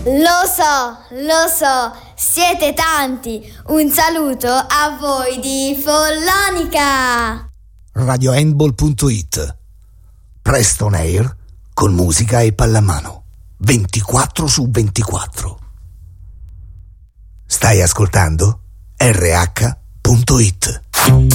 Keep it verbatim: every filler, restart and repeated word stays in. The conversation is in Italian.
Lo so, lo so, siete tanti. Un saluto a voi di Follonica. radio handball punto it. Presto on air con musica e pallamano. ventiquattro su ventiquattro. Stai ascoltando R H punto it.